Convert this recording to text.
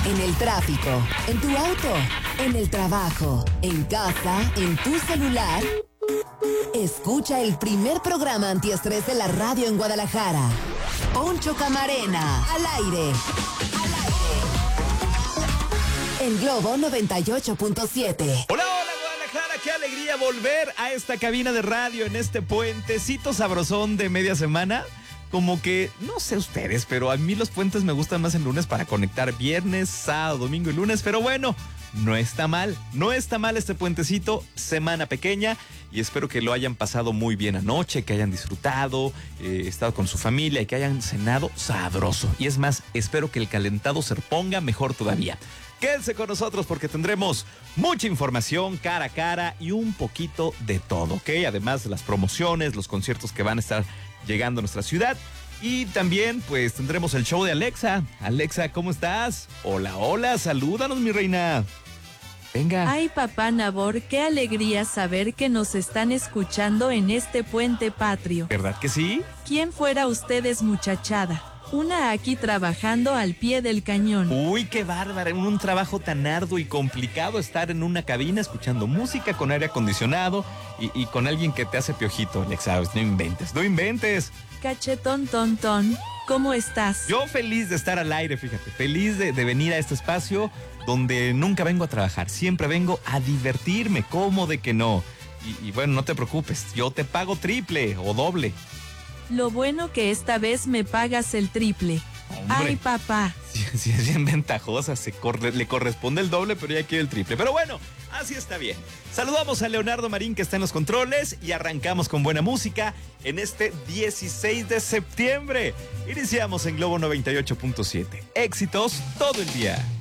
En el tráfico, en tu auto, en el trabajo, en casa, en tu celular. Escucha el primer programa antiestrés de la radio en Guadalajara. Poncho Camarena, al aire. En Globo 98.7. Hola, hola Guadalajara, qué alegría volver a esta cabina de radio en este puentecito sabrosón de media semana. Como que, no sé ustedes, pero a mí los puentes me gustan más en lunes para conectar viernes, sábado, domingo y lunes. Pero bueno, no está mal este puentecito, semana pequeña. Y espero que lo hayan pasado muy bien anoche, que hayan disfrutado, estado con su familia y que hayan cenado sabroso. Y es más, espero que el calentado se ponga mejor todavía. Quédense con nosotros porque tendremos mucha información cara a cara y un poquito de todo, ¿ok? Además de las promociones, los conciertos que van a estar llegando a nuestra ciudad. Y también, pues, tendremos el show de Alexa. Alexa, ¿cómo estás? Hola, hola, salúdanos, mi reina. Venga. Ay, papá Nabor, qué alegría saber que nos están escuchando en este puente patrio. ¿Verdad que sí? ¿Quién fuera ustedes, muchachada? Una aquí trabajando al pie del cañón. Uy, qué bárbara, un trabajo tan arduo y complicado estar en una cabina escuchando música con aire acondicionado y con alguien que te hace piojito, Alexa. No inventes. Cachetón tontón, ¿cómo estás? Yo feliz de estar al aire, fíjate, feliz de venir a este espacio donde nunca vengo a trabajar, siempre vengo a divertirme, ¿cómo de que no? Y bueno, no te preocupes, yo te pago triple o doble. Lo bueno que esta vez me pagas el triple. Hombre. Ay, papá. Sí, es bien ventajosa, le corresponde el doble, pero ya quiere el triple. Pero bueno, así está bien. Saludamos a Leonardo Marín, que está en los controles, y arrancamos con buena música en este 16 de septiembre. Iniciamos en Globo 98.7. Éxitos todo el día.